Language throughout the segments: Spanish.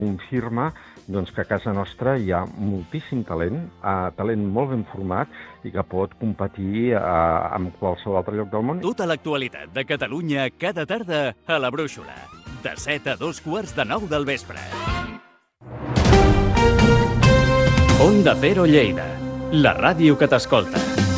confirma doncs, que a casa nostra hi ha moltíssim talent molt ben format i que pot competir amb qualsevol altre lloc del món. Tota l'actualitat de Catalunya cada tarda a La Brúixola, de 7 a 2:45 del vespre. Onda Cero Lleida, la ràdio que t'escolta.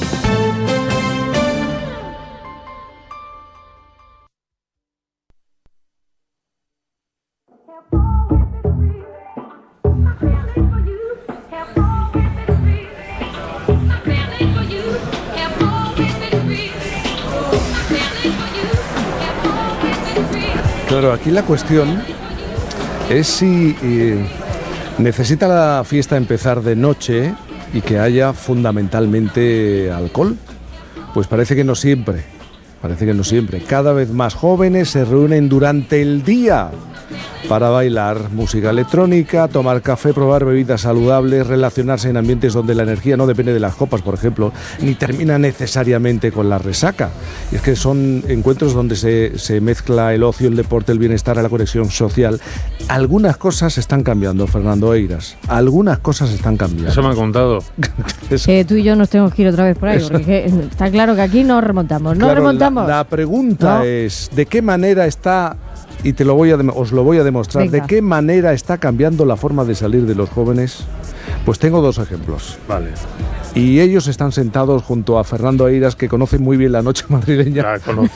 Claro, aquí la cuestión es si necesita la fiesta empezar de noche y que haya fundamentalmente alcohol. Pues parece que no siempre. Cada vez más jóvenes se reúnen durante el día para bailar música electrónica, tomar café, probar bebidas saludables, relacionarse en ambientes donde la energía no depende de las copas, por ejemplo, ni termina necesariamente con la resaca. Y es que son encuentros donde se mezcla el ocio, el deporte, el bienestar, la conexión social. Algunas cosas están cambiando, Fernando Eiras. Algunas cosas están cambiando. Eso me han contado. Tú y yo nos tenemos que ir otra vez por ahí, porque está claro que aquí no remontamos. La pregunta es, ¿de qué manera está... Y os lo voy a demostrar. Venga. ¿De qué manera está cambiando la forma de salir de los jóvenes? Pues tengo dos ejemplos. Vale. Y ellos están sentados junto a Fernando Eiras, que conoce muy bien la noche madrileña. La conocí.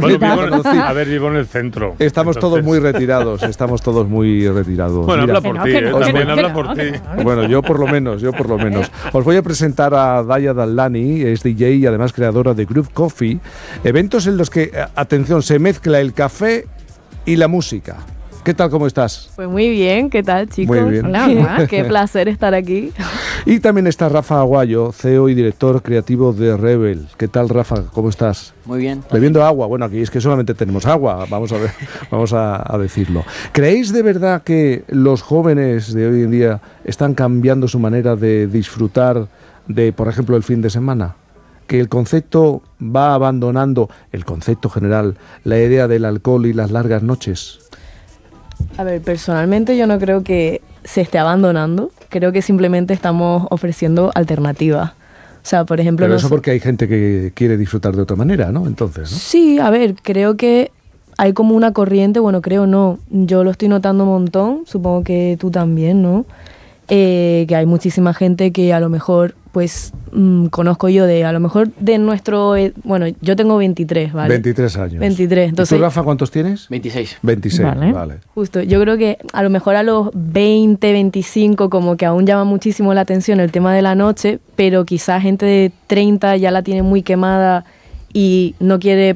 Vivo en el centro. Estamos todos muy retirados. Bueno, mira, habla por ti, también habla por ti. Bueno, yo por lo menos. Os voy a presentar a Daya Dallani, es DJ y además creadora de Groove Coffee. Eventos en los que, atención, se mezcla el café y la música. ¿Qué tal, cómo estás? Pues muy bien, ¿qué tal, chicos? Muy bien. Hola, qué placer estar aquí. Y también está Rafa Aguayo, CEO y director creativo de Rebel. ¿Qué tal, Rafa? ¿Cómo estás? Muy bien. Bebiendo agua. Bueno, aquí es que solamente tenemos agua, vamos a decirlo. ¿Creéis de verdad que los jóvenes de hoy en día están cambiando su manera de disfrutar de, por ejemplo, el fin de semana? Que el concepto va abandonando, el concepto general, la idea del alcohol y las largas noches. A ver, personalmente yo no creo que se esté abandonando, creo que simplemente estamos ofreciendo alternativas. O sea, por ejemplo... Pero eso porque hay gente que quiere disfrutar de otra manera, ¿no? Entonces, ¿no? Sí, a ver, creo que hay como una corriente, bueno, creo no, yo lo estoy notando un montón, supongo que tú también, ¿no? Que hay muchísima gente que a lo mejor, pues, conozco yo a lo mejor de nuestro... bueno, yo tengo 23, ¿vale? 23 años. 23. Entonces, ¿Y tú, Rafa, cuántos tienes? 26. 26, vale. Justo, yo creo que a lo mejor a los 20, 25, como que aún llama muchísimo la atención el tema de la noche, pero quizá gente de 30 ya la tiene muy quemada y no quiere...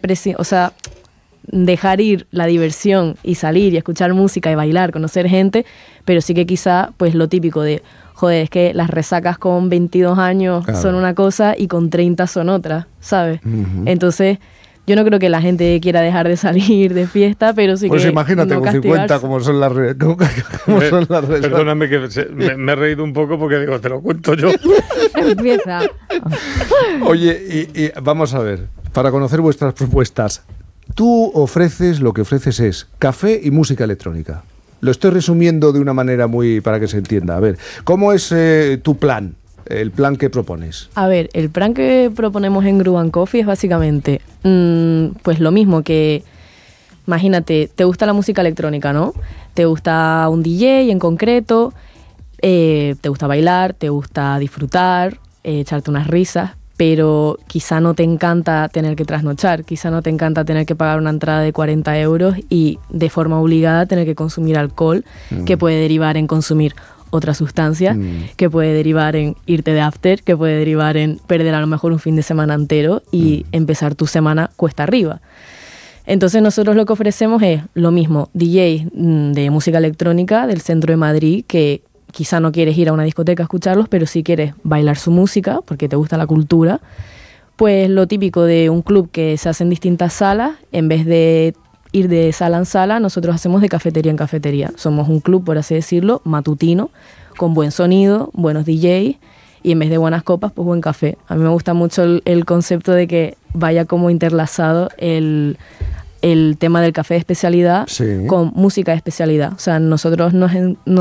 dejar ir la diversión y salir y escuchar música y bailar, conocer gente, pero sí que quizá pues lo típico de, joder, es que las resacas con 22 años son una cosa y con 30 son otra, ¿sabes? Uh-huh. Entonces, yo no creo que la gente quiera dejar de salir de fiesta, pero sí pues que imagínate no con 50 como son las resacas. Perdóname que me he reído un poco porque digo, te lo cuento yo. Empieza. Oye, y vamos a ver, para conocer vuestras propuestas, tú lo que ofreces es café y música electrónica. Lo estoy resumiendo de una manera muy para que se entienda. A ver, ¿cómo es tu plan? El plan que propones. A ver, el plan que proponemos en Groove Coffee es básicamente pues lo mismo que, imagínate, te gusta la música electrónica, ¿no? Te gusta un DJ en concreto, te gusta bailar, te gusta disfrutar, echarte unas risas, pero quizá no te encanta tener que trasnochar, quizá no te encanta tener que pagar una entrada de 40 euros y de forma obligada tener que consumir alcohol, que puede derivar en consumir otras sustancias, que puede derivar en irte de after, que puede derivar en perder a lo mejor un fin de semana entero y empezar tu semana cuesta arriba. Entonces nosotros lo que ofrecemos es lo mismo, DJ de música electrónica del centro de Madrid, que quizá no quieres ir a una discoteca a escucharlos, pero sí quieres bailar su música porque te gusta la cultura, pues lo típico de un club que se hace en distintas salas, en vez de ir de sala en sala, nosotros hacemos de cafetería en cafetería. Somos un club, por así decirlo, matutino, con buen sonido, buenos DJs y en vez de buenas copas, pues buen café. A mí me gusta mucho el concepto de que vaya como interlazado el tema del café de especialidad con música de especialidad. O sea, nosotros nos